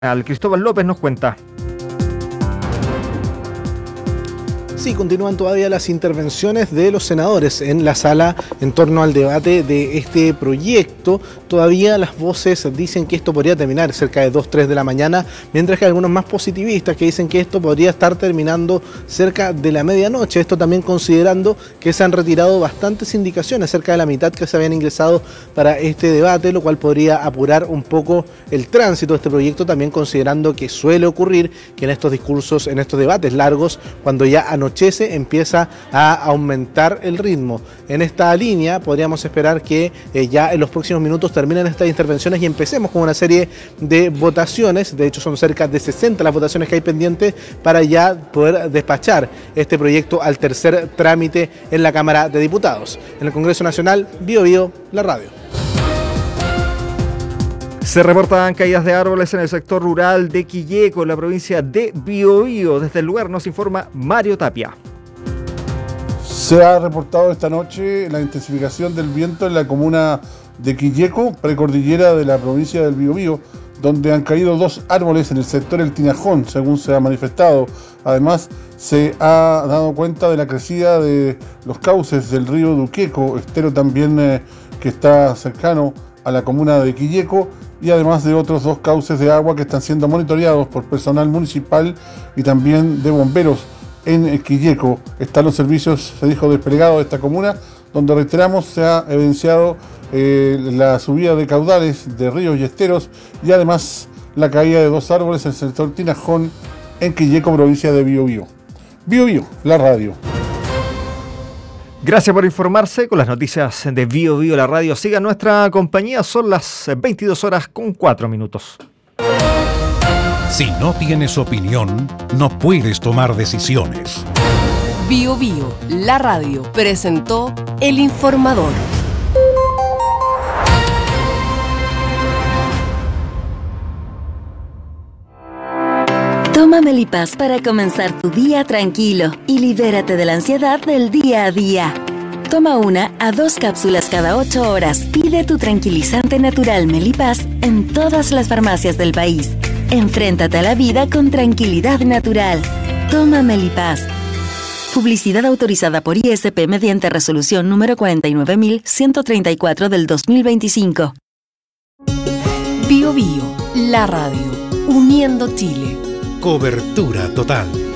Cristóbal López nos cuenta. Sí, continúan todavía las intervenciones de los senadores en la sala en torno al debate de este proyecto. Todavía las voces dicen que esto podría terminar cerca de 2, 3 de la mañana, mientras que hay algunos más positivistas que dicen que esto podría estar terminando cerca de la medianoche. Esto también considerando que se han retirado bastantes indicaciones, cerca de la mitad que se habían ingresado para este debate, lo cual podría apurar un poco el tránsito de este proyecto, también considerando que suele ocurrir que en estos discursos, en estos debates largos, cuando ya anochece empieza a aumentar el ritmo. En esta línea podríamos esperar que ya en los próximos minutos terminen estas intervenciones y empecemos con una serie de votaciones. De hecho son cerca de 60 las votaciones que hay pendientes para ya poder despachar este proyecto al tercer trámite en la Cámara de Diputados. En el Congreso Nacional, Bío Bío, la radio. Se reportan caídas de árboles en el sector rural de Quilleco, en la provincia de Biobío. Desde el lugar nos informa Mario Tapia. Se ha reportado esta noche la intensificación del viento en la comuna de Quilleco, precordillera de la provincia del Biobío, donde han caído 2 árboles en el sector El Tinajón, según se ha manifestado. Además, se ha dado cuenta de la crecida de los cauces del río Duqueco, estero también que está cercano a la comuna de Quilleco, y además de otros 2 cauces de agua que están siendo monitoreados por personal municipal y también de bomberos en Quilleco. Están los servicios, se dijo, desplegados de esta comuna, donde, reiteramos, se ha evidenciado la subida de caudales de ríos y esteros y además la caída de 2 árboles en el sector Tinajón en Quilleco, provincia de Biobío. Biobío, la radio. Gracias por informarse con las noticias de Bío Bío, la radio. Siga nuestra compañía, son las 22:04. Si no tienes opinión, no puedes tomar decisiones. Bío Bío, la radio, presentó El Informador. Toma Melipaz para comenzar tu día tranquilo y libérate de la ansiedad del día a día. Toma 1 a 2 cápsulas cada 8 horas. Pide tu tranquilizante natural Melipaz en todas las farmacias del país. Enfréntate a la vida con tranquilidad natural. Toma Melipaz. Publicidad autorizada por ISP mediante resolución número 49134 del 2025. Bío Bío, la radio, uniendo Chile. Cobertura total.